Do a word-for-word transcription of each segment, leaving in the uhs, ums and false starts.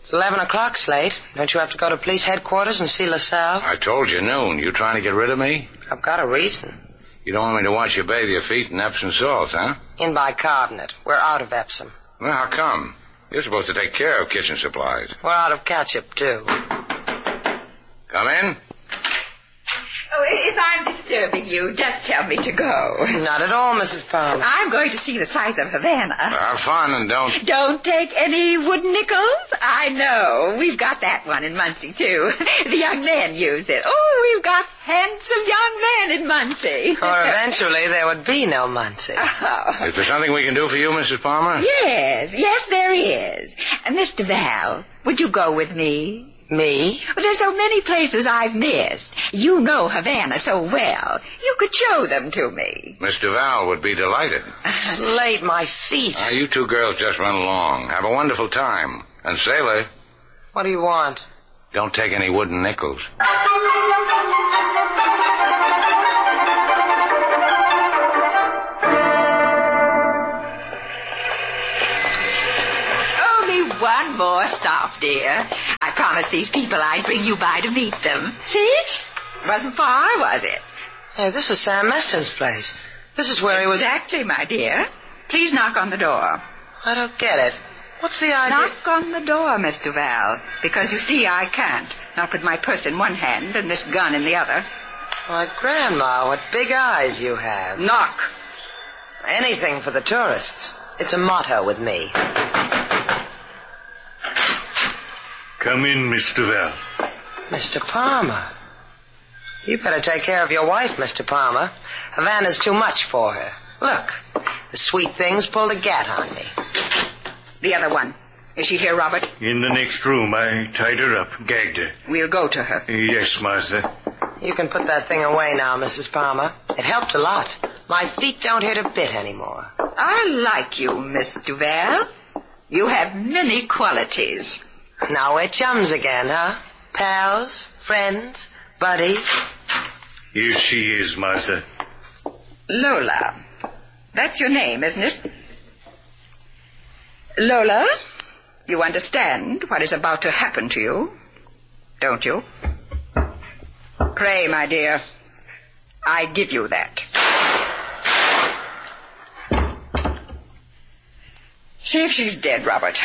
It's eleven o'clock, Slate. Don't you have to go to police headquarters and see LaSalle? I told you noon. You trying to get rid of me? I've got a reason. You don't want me to watch you bathe your feet in Epsom salts, huh? In bicarbonate. We're out of Epsom. Well, how come? You're supposed to take care of kitchen supplies. We're out of ketchup, too. Come in. Oh, if I'm disturbing you, just tell me to go. Not at all, Missus Palmer. I'm going to see the sights of Havana. Have fun and don't... Don't take any wooden nickels? I know. We've got that one in Muncie, too. The young men use it. Oh, we've got handsome young men in Muncie. Or eventually there would be no Muncie. Oh. Is there something we can do for you, Missus Palmer? Yes, yes, there is. Uh, Mister Val, would you go with me? Me? Well, there's so many places I've missed. You know Havana so well. You could show them to me. Mister Val would be delighted. Slate, my feet. Now, you two girls just run along. Have a wonderful time. And sailor, What do you want? don't take any wooden nickels. Only one more stop, dear. I promised these people I'd bring you by to meet them. See? Wasn't far, was it? Hey, this is Sam Meston's place. This is where he was... Exactly, my dear. Please knock on the door. I don't get it. What's the idea? Knock on the door, Mister Val. Because, you see, I can't. Not with my purse in one hand and this gun in the other. Why, Grandma, what big eyes you have. Knock. Anything for the tourists. It's a motto with me. Come in, Mister Val. Mister Palmer. You better take care of your wife, Mister Palmer. Havana's too much for her. Look, the sweet thing's pulled a gat on me. The other one. Is she here, Robert? In the next room. I tied her up, gagged her. We'll go to her. Yes, Martha. You can put that thing away now, Missus Palmer. It helped a lot. My feet don't hurt a bit anymore. I like you, Miss Duval. You have many qualities. Now we're chums again, huh? Pals, friends, buddies. Here she is, Martha. Lola. That's your name, isn't it? Lola, you understand what is about to happen to you, don't you? Pray, my dear. I give you that. See if she's dead, Robert.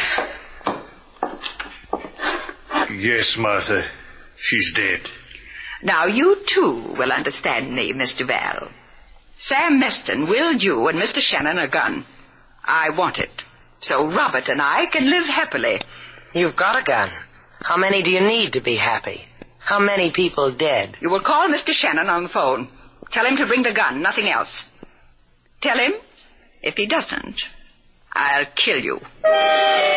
Yes, Martha. She's dead. Now, you too will understand me, Mister Val. Sam Meston willed you and Mister Shannon a gun. I want it. So Robert and I can live happily. You've got a gun. How many do you need to be happy? How many people dead? You will call Mister Shannon on the phone. Tell him to bring the gun, nothing else. Tell him, if he doesn't, I'll kill you.